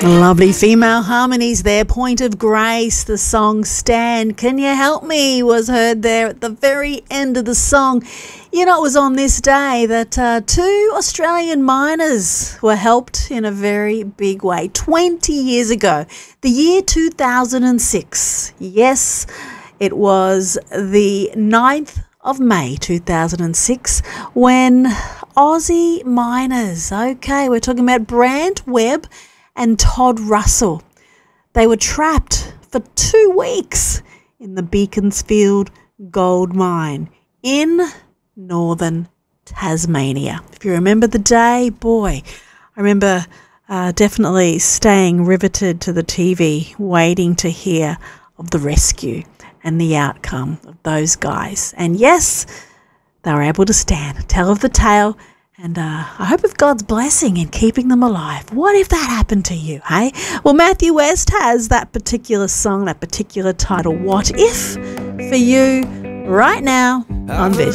Lovely female harmonies there. Point of Grace, the song Stand. Can You Help Me was heard there at the very end of the song. You know, it was on this day that two Australian miners were helped in a very big way 20 years ago, the year 2006. Yes, it was the 9th of May 2006 when Aussie miners, okay, we're talking about Brant Webb and Todd Russell. They were trapped for 2 weeks in the Beaconsfield gold mine in northern Tasmania. If you remember the day, boy, I remember definitely staying riveted to the TV, waiting to hear of the rescue and the outcome of those guys. And yes, they were able to stand, tell of the tale, and I hope of God's blessing in keeping them alive. What if that happened to you, hey? Well, Matthew West has that particular song, that particular title, What If, for you right now on Vision.